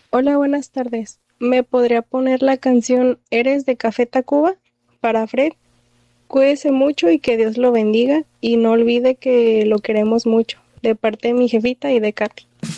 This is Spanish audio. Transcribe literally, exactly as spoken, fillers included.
Hola, buenas tardes. ¿Me podría poner la canción Eres de Café Tacuba para Fred? Cuídese mucho y que Dios lo bendiga y no olvide que lo queremos mucho, de parte de mi jefita y de Katy.